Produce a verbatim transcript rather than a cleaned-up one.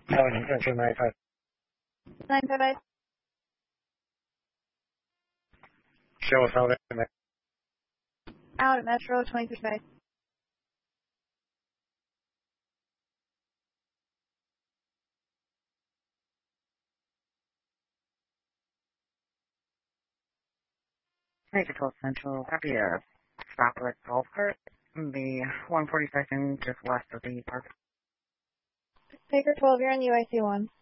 Tower Central nine five. nine five five. Show us how that. Out at Metro twenty-three five. Major twelve Central, copy a stopper at golf cart. The one forty-second just west of the park. Baker twelve, you're on U I C one.